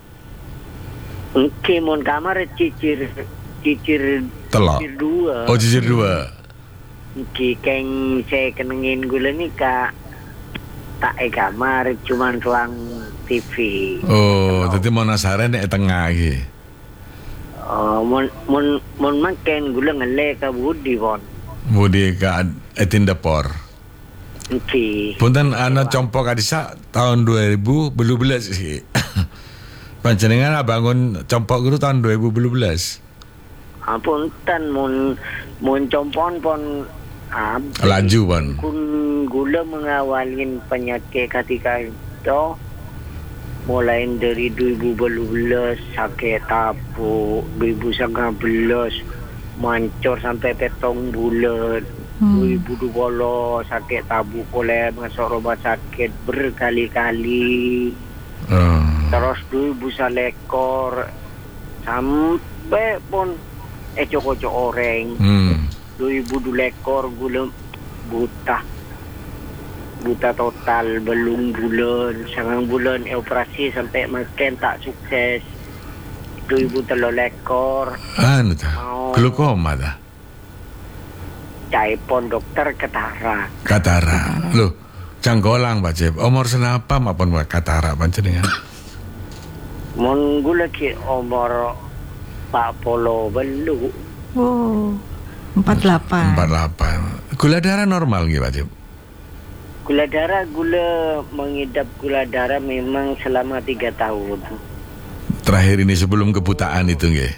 Speaker 6: Oke, mon kamar cicir
Speaker 2: telok.
Speaker 6: Cicir 2.
Speaker 2: Oh, cicir 2.
Speaker 6: Oke, keng saya kenengin gula nih kak tak kamar cuman ruang TV.
Speaker 2: Oh, jadi mau nasaren nih tengah gitu.
Speaker 6: Oh, mon makan gula ngele ka budi pon.
Speaker 2: Budi ka etin dapur.
Speaker 6: Oke.
Speaker 2: Punten anak compok adisa tahun 2000 belum belas sih. Panjenengan bangun compok itu tahun 2012.
Speaker 6: Punten mon compon pon
Speaker 2: laju pon.
Speaker 6: Kun gula mengawalin penyakit ketika itu mulai dari 2012 sakit tabu, 2019 mancur sampai petong bulan. 2020 sakit tabu oleh masuk rumah sakit berkali-kali. Terus 2000 lekor sampai pun cocok orang. 2000 lekor gula buta total belum bulan. Sangang bulan operasi sampai makin tak sukses. 2003 lekor.
Speaker 2: Anu ta? Glukoma ta?
Speaker 6: Caipon dokter Katara.
Speaker 2: Loh, Canggolang Pak Cip. Umur senapa maupun Katara panjenengan?
Speaker 6: Mon gula ki umur 40 belu.
Speaker 1: Oh, 48.
Speaker 2: Gula darah normal gitu Pak Cip?
Speaker 6: Gula mengidap gula darah memang selama 3 tahun.
Speaker 2: Terakhir ini sebelum kebutaan itu nggih?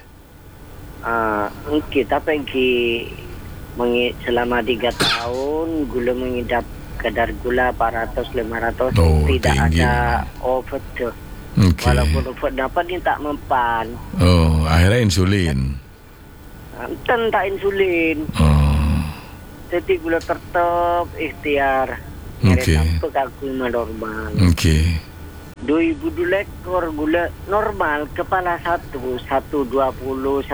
Speaker 6: Kita pergi selama 3 tahun gula mengidap kadar gula 400-500 tidak
Speaker 2: tinggi.
Speaker 6: Ada overdose.
Speaker 2: Okay.
Speaker 6: Walaupun obat dapat dia tak mempan.
Speaker 2: Oh, akhirnya insulin.
Speaker 6: Tak insulin.
Speaker 2: Oh.
Speaker 6: Jadi gula tetap ikhtiar.
Speaker 2: Oke.
Speaker 6: Sampai aku normal.
Speaker 2: Oke.
Speaker 6: 2000 lekor gula normal kepala 120 130.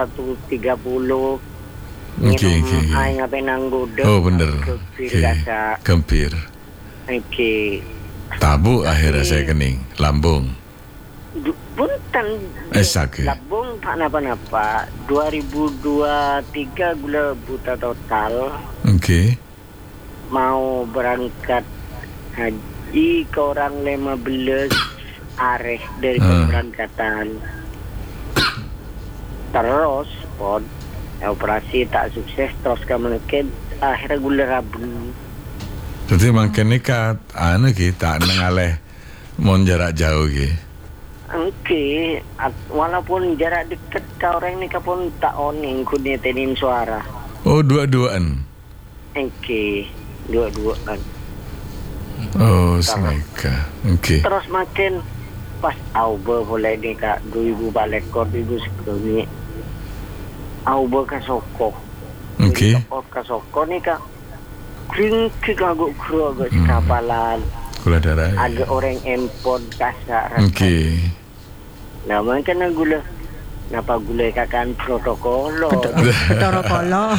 Speaker 2: Oke.
Speaker 6: Aing ngapain nanggude.
Speaker 2: Oh bener. Gempir.
Speaker 6: Oke.
Speaker 2: Tabu akhirnya saya kening lambung.
Speaker 6: Punten
Speaker 2: Sakit.
Speaker 6: lambung tak napa-napa. 2023 gula buta total.
Speaker 2: Oke.
Speaker 6: Mau berangkat haji ke orang 15 areh dari keberangkatan. Terus pon operasi tak sukses terus kemudian akhirnya gula rabun.
Speaker 2: Jadi makin nekat kita nengaleh mau jarak jauh gitu.
Speaker 6: Oke, walaupun jarak dekat kau orang ni pun tak oning kunetenin suara.
Speaker 2: Oh, dua-duaan.
Speaker 6: Oke, dua-duaan.
Speaker 2: Oh, semeka. Oke.
Speaker 6: Terus makin pas auba boleh ni kak 2000 balik kor 2000 sekali. Auba kasoko.
Speaker 2: Oke.
Speaker 6: Kasoko ni kak. Kring agak kru agak kapalan.
Speaker 2: Gula darah.
Speaker 6: Agak orang empon kasar.
Speaker 2: Oke.
Speaker 6: Nah, makanya gula. Napa gula kakan protokol?
Speaker 1: Protokol.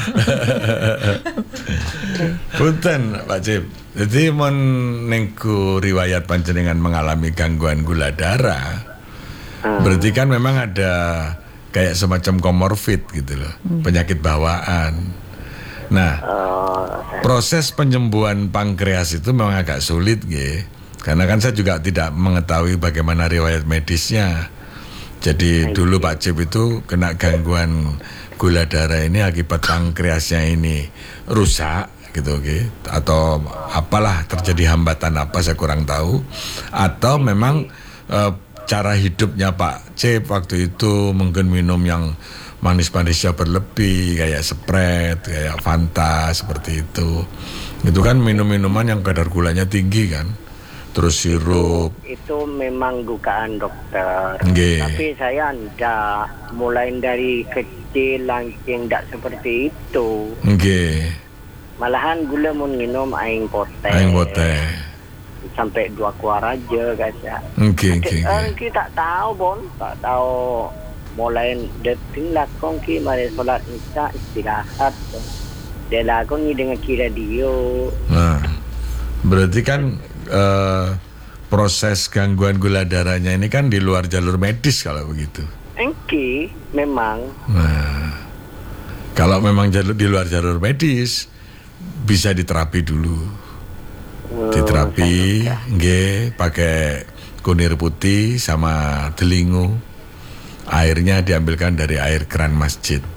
Speaker 2: Punten Pak Cip. Jadi mon nengku riwayat panjenengan mengalami gangguan gula darah. Berarti kan memang ada kayak semacam komorbid gitu loh, penyakit bawaan. Nah, proses penyembuhan pankreas itu memang agak sulit gitu. Karena kan saya juga tidak mengetahui bagaimana riwayat medisnya. Jadi dulu Pak Cip itu kena gangguan gula darah ini akibat pankreasnya ini rusak gitu, atau apalah terjadi hambatan apa saya kurang tahu, atau memang cara hidupnya Pak Cip waktu itu mungkin minum yang manis-manisnya berlebih kayak Sprite, kayak Fanta seperti itu. Itu kan minum-minuman yang kadar gulanya tinggi kan. terus sirup.
Speaker 6: Itu memang dugaan dokter.
Speaker 2: Nggih.
Speaker 6: Tapi saya enggak, mulai dari kecil langsung enggak seperti itu.
Speaker 2: Nggih.
Speaker 6: Malahan gula mun minum aing poteh.
Speaker 2: Aing poteh.
Speaker 6: Sampai 2 kuar aja guys ya.
Speaker 2: Nggih.
Speaker 6: Kita tak tahu Bon, tak tahu mulai detik lakon ki mari solat isya istirahat. Dia lakon ni dengan kira radio.
Speaker 2: Nah, berarti kan proses gangguan gula darahnya ini kan di luar jalur medis kalau begitu.
Speaker 6: Engki memang.
Speaker 2: Nah, kalau memang di luar jalur medis bisa diterapi dulu. Diterapi, nggih, pakai kunir putih sama delingo. Airnya diambilkan dari air keran masjid.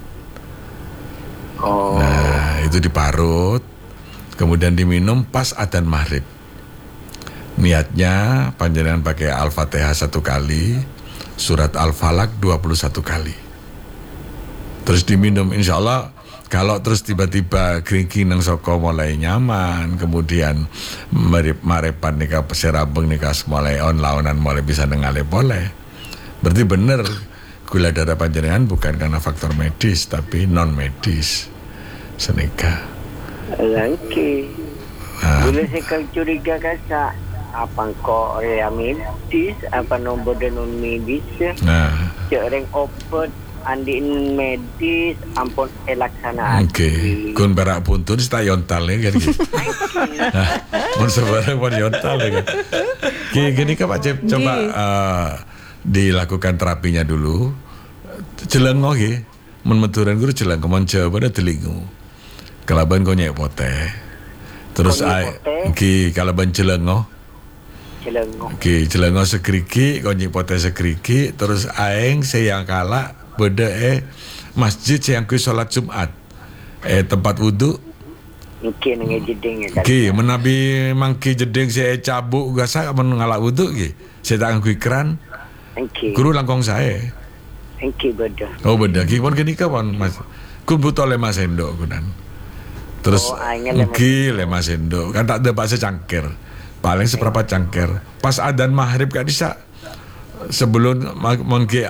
Speaker 2: Nah, itu diparut, kemudian diminum pas adzan maghrib. Niatnya panjenengan pakai Al-Fatihah 1 kali, surat Al-Falaq 21 kali. Terus diminum, insya Allah. Kalau terus tiba-tiba keringi nang soko mulai nyaman, kemudian marepan nika serabeng nika mulai launan mulai bisa nengale boleh. Berarti bener gula darah panjenengan bukan karena faktor medis tapi non medis. Senika.
Speaker 6: Oke. Boleh saya curiga kasa apa kok medis apa nombor non medis?
Speaker 2: Nah.
Speaker 6: Cereng obat andin medis ampun elaksanaan.
Speaker 2: Oke. Kun berak puntun sta yontal kan gitu. Mun sebarang pun yontal kan. Gini kan Pak Cep coba dilakukan terapinya dulu. Jelengo nggih. Mun meturan guru jelang kemonce pada telingu. Kalaban konyek poteh. Terus nggih kalaban jelengo. Oke, jelengo sekriki, konyek poteh sekriki, terus aeng sayang kala beda masjid yang kui sholat Jumat tempat wudhu
Speaker 6: mungkin jeding
Speaker 2: menabi mangki jeding saya cabuk gasa mengalak wudhu saya tak ngakui keran guru langkong saya
Speaker 6: beda
Speaker 2: beda pun gini kawan mas kun butuh lema sendok kunan terus lema sendok kan tak ada bakso cangkir paling seberapa cangkir pas adzan maghrib kan bisa sebelum mangki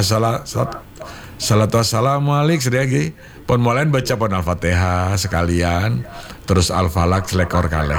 Speaker 2: salatu wassalamualaikum sedegi pon molen baca pon Al-Fatihah sekalian terus Al-Falaq selekor kaleh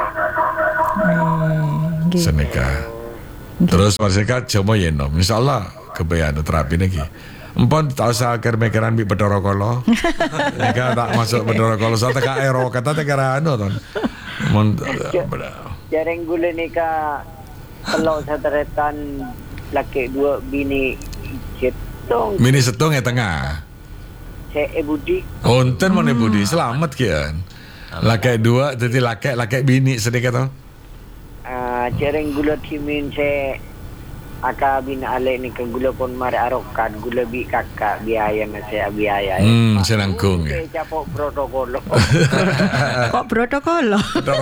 Speaker 2: senika terus persika coba yenom insyaallah kebayaan terapi niki empon tak usah ker-mekeran bi Bathara Kala nek tak masuk Bathara Kala sa teka ero kata teka anu ton mon
Speaker 6: jareng gule nika kalau sateretan laki 2 bini
Speaker 2: mini setong ya tengah.
Speaker 6: Saya Budi.
Speaker 2: Onten mana Budi selamat kian. Laki 2 jadi laki bini sedikit toh.
Speaker 6: Cereng gula timin saya aka bin ale ni ke gula pon mari arokan gula bi kakak biaya na saya biaya.
Speaker 2: Senangkung.
Speaker 6: Saya capok protokol.
Speaker 1: Kok protokol?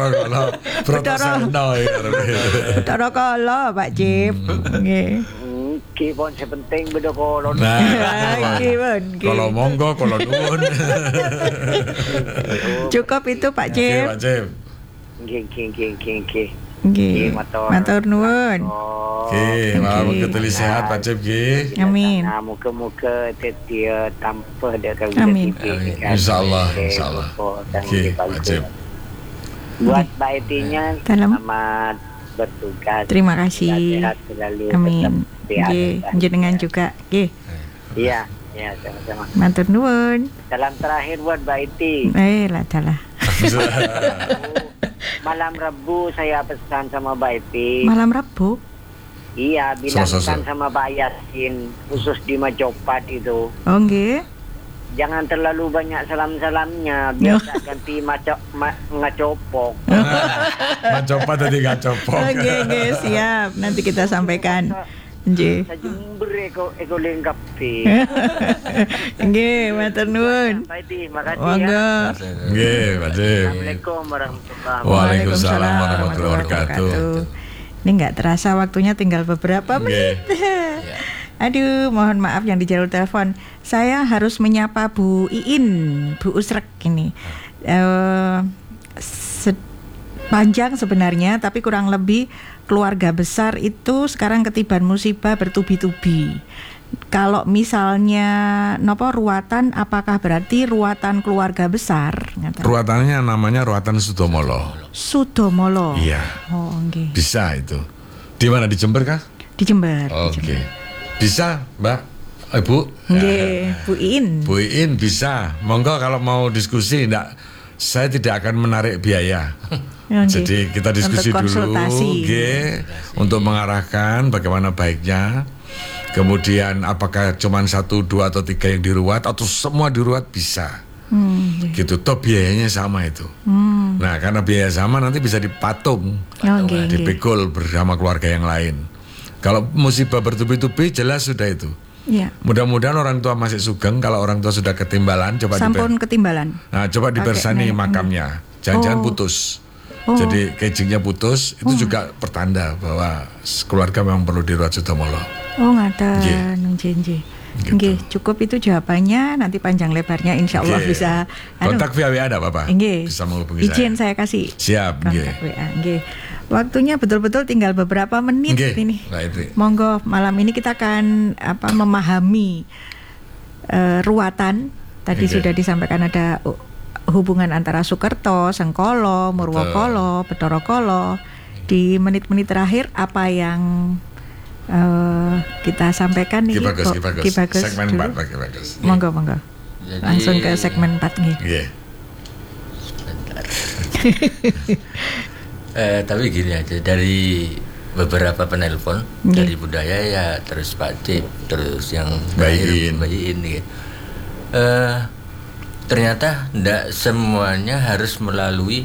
Speaker 1: Protokol Pak Cip. Nggih.
Speaker 6: Kipon sepenting beda kolon.
Speaker 2: Kalau monggo, kalau nuwun.
Speaker 1: Cukup itu Pak Cip.
Speaker 2: Pak Cip.
Speaker 1: Nggih. Matur nuwun.
Speaker 2: Nggih, malam keteli sehat Pak Cip nggih.
Speaker 1: Amin.
Speaker 6: Muka-muka tetia tanpa dia kalau
Speaker 1: amin.
Speaker 2: Insyaallah. Nggih, Pak Cip.
Speaker 6: Buat baitinya selamat bertugas.
Speaker 1: Terima kasih. Amin. Nggih, jenengan juga. Nggih.
Speaker 6: Iya, sama-sama.
Speaker 1: Matur nuwun.
Speaker 6: Salam terakhir buat Mbak Iti.
Speaker 1: Lah.
Speaker 6: Malam Rabu saya pesan sama Mbak Iti.
Speaker 1: Malam Rabu?
Speaker 6: Iya, bilangkan sama Pak Yasin khusus di Macopat itu.
Speaker 1: Oh, nggih.
Speaker 6: Jangan terlalu banyak salam-salamnya, biar tak ganti ngacopok.
Speaker 2: Macopat tadi ngacopok.
Speaker 1: Nggih, siap. Nanti kita sampaikan. Nggih.
Speaker 6: Sajumber eko lengkap sih.
Speaker 1: Nggih, matur nuwun.
Speaker 6: Makasih ya.
Speaker 2: Nggih, Pak Cip.
Speaker 6: Assalamualaikum warahmatullahi wabarakatuh.
Speaker 2: Waalaikumsalam warahmatullahi wabarakatuh.
Speaker 1: Ini enggak terasa waktunya tinggal beberapa menit. Aduh, mohon maaf yang di jalur telepon. Saya harus menyapa Bu Iin, Bu Usrek ini. panjang sebenarnya, tapi kurang lebih keluarga besar itu sekarang ketiban musibah bertubi-tubi. Kalau misalnya nopo ruatan, apakah berarti ruatan keluarga besar?
Speaker 2: Ruatannya namanya ruatan Sudomolo.
Speaker 1: Sudomolo.
Speaker 2: Iya.
Speaker 1: Oh, okay.
Speaker 2: Bisa itu. Di mana, di Jember kah?
Speaker 1: Di Jember.
Speaker 2: Oke. Bisa, Mbak. Ibu.
Speaker 1: Nggih, Bu Iin.
Speaker 2: Bu Iin bisa. Monggo kalau mau diskusi, saya tidak akan menarik biaya. Jadi kita diskusi dulu, untuk mengarahkan bagaimana baiknya. Kemudian apakah cuma 1, 2 atau 3 yang diruat atau semua diruat bisa. Gitu, toh biayanya sama itu. Nah, karena biaya sama nanti bisa dipatung, dipikul bersama keluarga yang lain. Kalau musibah bertubi-tubi jelas sudah itu. Ya. Mudah-mudahan orang tua masih sugeng. Kalau orang tua sudah ketimbalan, coba
Speaker 1: ketimbalan.
Speaker 2: Nah, coba dibersani makamnya. Jangan-jangan putus. Jadi kejingnya putus, itu juga pertanda bahwa keluarga memang perlu diruat Sudomolo.
Speaker 1: Oh, ngaten, nggih. Nggih, cukup itu jawabannya. Nanti panjang lebarnya insya Allah bisa.
Speaker 2: Kontak via WA ada Bapak?
Speaker 1: Nggih.
Speaker 2: Bisa menghubungi
Speaker 1: Izin saya kasih.
Speaker 2: Siap,
Speaker 1: kontak WA. Nggih. Waktunya betul-betul tinggal beberapa menit ini. Monggo, malam ini kita akan memahami ruatan. Tadi sudah disampaikan ada hubungan antara Sukerto, Sengkolo, Murwokolo, Bedorokolo. Di menit-menit terakhir apa yang kita sampaikan nih?
Speaker 2: Ki Bagus. Segmen 4 Ki Bagus.
Speaker 1: Monggo. Jadi, langsung ke segmen 4 nih.
Speaker 3: Tapi gini aja, dari beberapa penelpon dari budaya ya, terus Pak Cip, terus yang bayiin gitu. Ternyata tidak semuanya harus melalui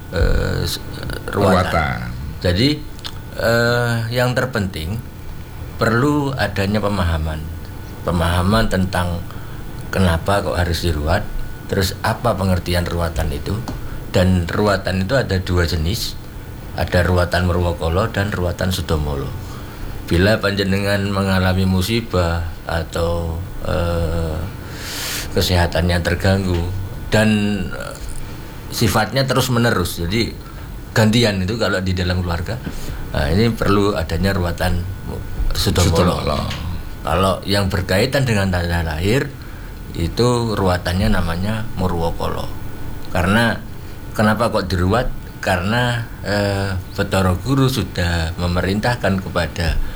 Speaker 3: ruatan. Jadi yang terpenting perlu adanya pemahaman tentang kenapa kok harus diruat, terus apa pengertian ruatan itu. Dan ruatan itu ada 2 jenis, ada ruatan Murwokolo dan ruatan Sudomolo. Bila panjenengan mengalami musibah atau kesehatannya terganggu dan sifatnya terus menerus, jadi gantian itu kalau di dalam keluarga, nah ini perlu adanya ruatan Sudomolo. Kalau yang berkaitan dengan tanda lahir itu ruatannya namanya Murwokolo. Karena kenapa kok diruat? Karena Bathara Guru sudah memerintahkan kepada